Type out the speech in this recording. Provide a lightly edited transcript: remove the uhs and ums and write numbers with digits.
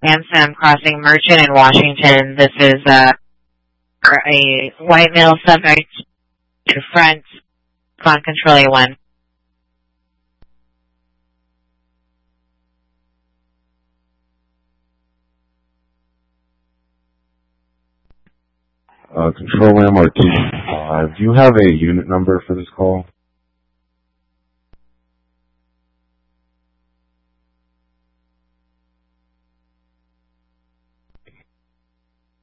Ansem Crossing Merchant in Washington. This is a white male subject to front, con control A1. Control MRT 5. Do you have a unit number for this call?